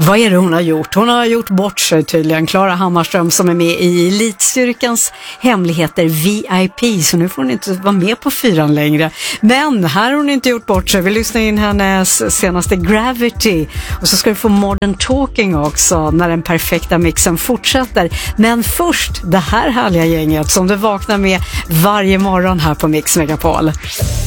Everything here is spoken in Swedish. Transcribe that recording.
Vad är det hon har gjort? Hon har gjort bort sig tydligen. Klara Hammarström som är med i Elitstyrkans hemligheter VIP. Så nu får hon inte vara med på 4 längre. Men här har hon inte gjort bort sig. Vi lyssnar in hennes senaste Gravity. Och så ska vi få Modern Talking också när den perfekta mixen fortsätter. Men först det här härliga gänget som du vaknar med varje morgon här på Mix Megapol.